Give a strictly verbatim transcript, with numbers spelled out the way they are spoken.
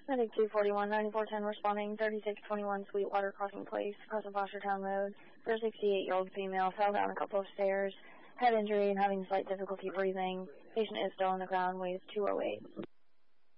Medic two forty-one, ninety-four ten responding, thirty-six twenty-one Sweetwater Crossing Place, across the Fostertown Road, for a sixty-eight-year-old female, fell down a couple of stairs, head injury and having slight difficulty breathing. Patient is still on the ground, weighs two oh eight.